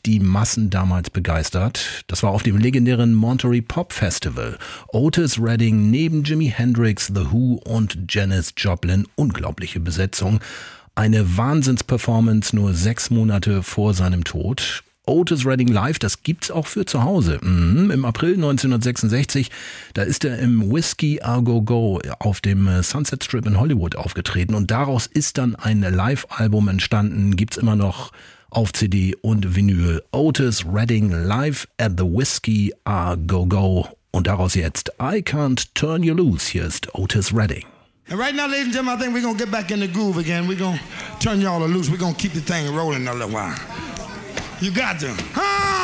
die Massen damals begeistert. Das war auf dem legendären Monterey Pop Festival. Otis Redding neben Jimi Hendrix, The Who und Janis Joplin. Unglaubliche Besetzung. Eine Wahnsinnsperformance nur 6 Monate vor seinem Tod. Otis Redding live, das gibt's auch für zu Hause. Im April 1966, da ist er im Whiskey A Go Go auf dem Sunset Strip in Hollywood aufgetreten und daraus ist dann ein Live-Album entstanden, gibt's immer noch auf CD und Vinyl. Otis Redding live at the Whiskey A Go Go und daraus jetzt I Can't Turn You Loose. Hier ist Otis Redding. And right now, ladies and gentlemen, I think we're going to get back in the groove again. We're going to turn y'all loose. We're going to keep the thing rolling a little while. You got to.